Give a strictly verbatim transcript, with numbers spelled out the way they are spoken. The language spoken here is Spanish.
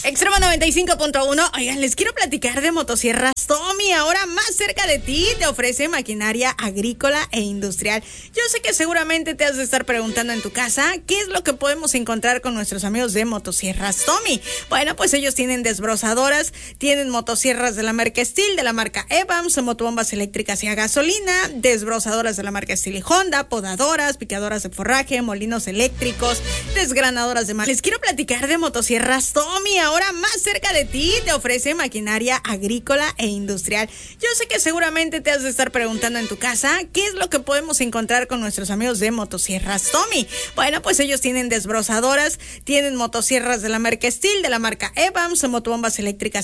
Extremo noventa y cinco punto uno. Oigan, les quiero platicar de Motosierras Tommy. Ahora más cerca de ti te ofrece maquinaria agrícola e industrial. Yo sé que seguramente te has de estar preguntando en tu casa qué es lo que podemos encontrar con nuestros amigos de Motosierras Tommy. Bueno, pues ellos tienen desbrozadoras, tienen motosierras de la marca Steel, de la marca Evans, motobombas eléctricas y a gasolina, desbrozadoras de la marca Steel y Honda, podadoras, picadoras de forraje, molinos eléctricos, desgranadoras de mal. Les quiero platicar de Motosierras Tommy. Ahora más cerca de ti te ofrece maquinaria agrícola e industrial. Yo sé que seguramente te has de estar preguntando en tu casa qué es lo que podemos encontrar con nuestros amigos de Motosierras Tommy. Bueno, pues ellos tienen desbrozadoras, tienen motosierras de la marca Steel, de la marca Evans, motobombas eléctricas